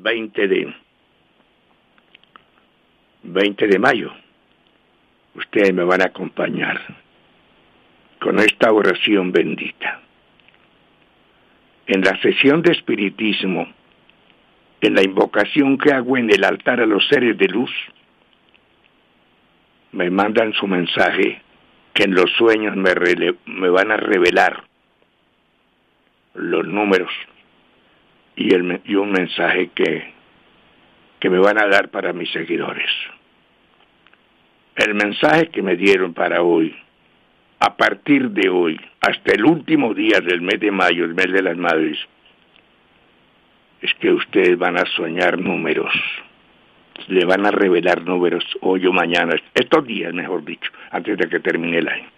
20 de mayo. Ustedes me van a acompañar con esta oración bendita. En la sesión de espiritismo, en la invocación que hago en el altar a los seres de luz, me mandan su mensaje que en los sueños me van a revelar los números y un mensaje que me van a dar para mis seguidores. El mensaje que me dieron para hoy, a partir de hoy, hasta el último día del mes de mayo, el mes de las madres, es que ustedes van a soñar números. Le van a revelar números hoy o mañana, estos días, mejor dicho, antes de que termine el año,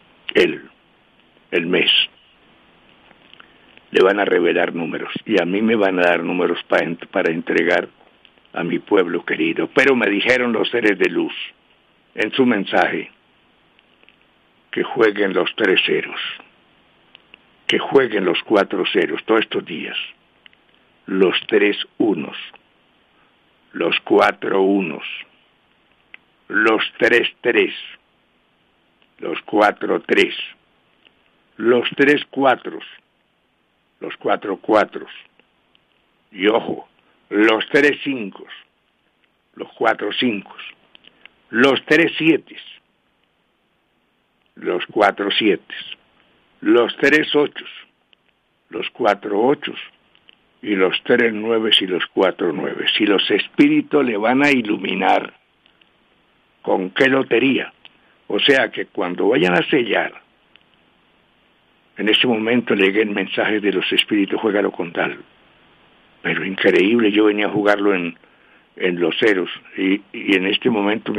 el mes. Le van a revelar números y a mí me van a dar números para entregar a mi pueblo querido. Pero me dijeron los seres de luz en su mensaje que jueguen los 3 ceros, que jueguen los 4 ceros todos estos días, los 3 unos, los 4 unos, los 3 3, los 4 3, los 3 cuatros, los 4 cuatros, y ojo, los 3 5, los 4 5, los 3 7, los 4 7, los 3 8, los 4 8 y los 3 9 y los 4 9. Si los espíritus le van a iluminar, ¿con qué lotería? O sea que cuando vayan a sellar, en ese momento le lleguen mensajes de los espíritus, juégalo con tal. Pero increíble, yo venía a jugarlo en los ceros y en este momento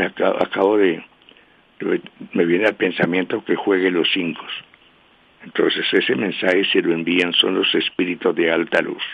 me viene al pensamiento que juegue los 5. Entonces ese mensaje se lo envían, son los espíritus de alta luz.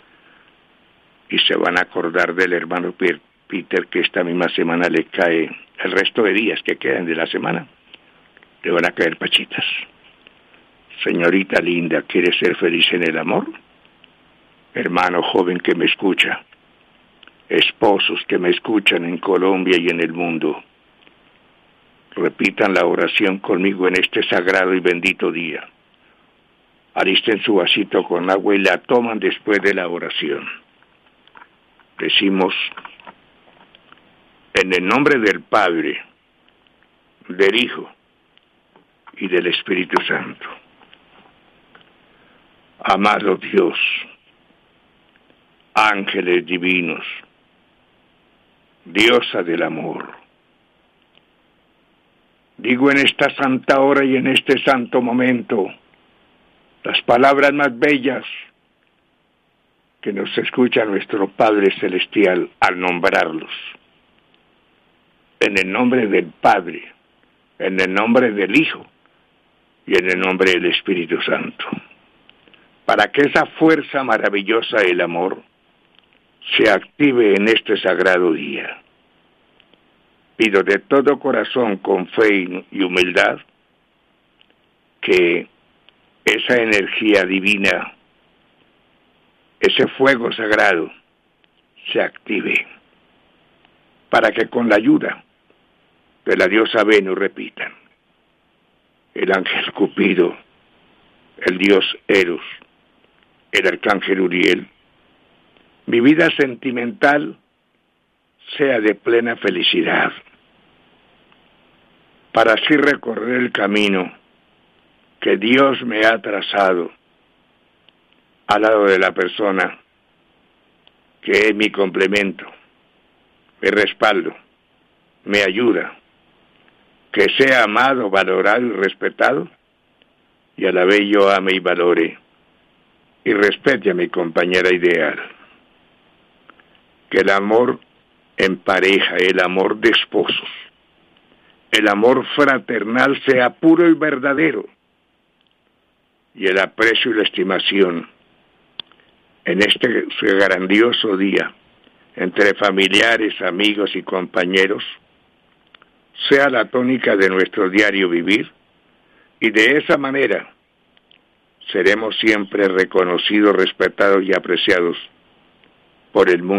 Y se van a acordar del hermano Peter, que esta misma semana le cae, el resto de días que quedan de la semana, le van a caer pachitas. Señorita linda, ¿quiere ser feliz en el amor? Hermano joven que me escucha, esposos que me escuchan en Colombia y en el mundo, repitan la oración conmigo en este sagrado y bendito día. Alisten su vasito con agua y la toman después de la oración. Decimos, en el nombre del Padre, del Hijo y del Espíritu Santo. Amado Dios, ángeles divinos, diosa del amor, digo en esta santa hora y en este santo momento las palabras más bellas que nos escucha nuestro Padre Celestial al nombrarlos. En el nombre del Padre, en el nombre del Hijo y en el nombre del Espíritu Santo. Para que esa fuerza maravillosa del amor se active en este sagrado día. Pido de todo corazón, con fe y humildad, que esa energía divina, ese fuego sagrado, se active, para que con la ayuda de la diosa Venus, repitan, el ángel Cupido, el dios Eros, el arcángel Uriel, mi vida sentimental sea de plena felicidad, para así recorrer el camino que Dios me ha trazado al lado de la persona que es mi complemento, mi respaldo, me ayuda, que sea amado, valorado y respetado, y a la vez yo ame y valore y respete a mi compañera ideal. Que el amor en pareja, el amor de esposos, el amor fraternal sea puro y verdadero, y el aprecio y la estimación en este grandioso día entre familiares, amigos y compañeros sea la tónica de nuestro diario vivir, y de esa manera seremos siempre reconocidos, respetados y apreciados por el mundo.